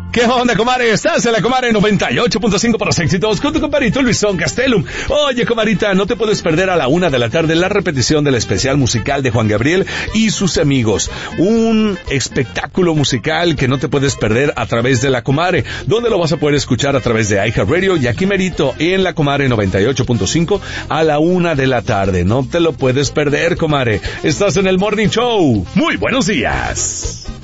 ¿Qué onda, comare? Estás en la Comare 98.5 para los éxitos con tu comparito Luisón Gastelum. Oye, comarita, no te puedes perder a la 1 de la tarde la repetición del especial musical de Juan Gabriel y sus amigos. Un espectáculo musical que no te puedes perder a través de la Comare, donde lo vas a poder escuchar a través de iHeartRadio y aquí merito en la Comare 98.5 a la 1 de la tarde. No te lo puedes perder, comare. Estás en el Morning Show. Muy buenos días.